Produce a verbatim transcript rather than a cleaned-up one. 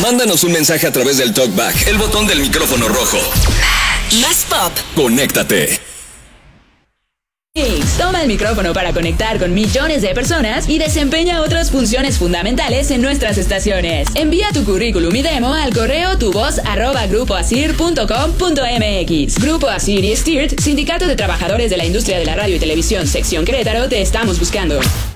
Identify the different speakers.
Speaker 1: Mándanos un mensaje a través del TalkBack, el botón del micrófono rojo.
Speaker 2: Más pop.
Speaker 1: Conéctate.
Speaker 3: Toma el micrófono para conectar con millones de personas y desempeña otras funciones fundamentales en nuestras estaciones. Envía tu currículum y demo al correo tuvoz arroba grupo asir punto com punto mx. Grupo Asir y Stirt, Sindicato de Trabajadores de la Industria de la Radio y Televisión, Sección Querétaro, te estamos buscando.